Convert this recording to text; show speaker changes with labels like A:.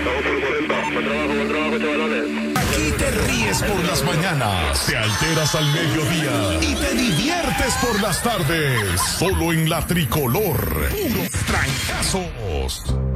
A: Aquí te ríes por las mañanas, te alteras al mediodía y te diviertes por las tardes. Solo en la Tricolor. Puros trancazos.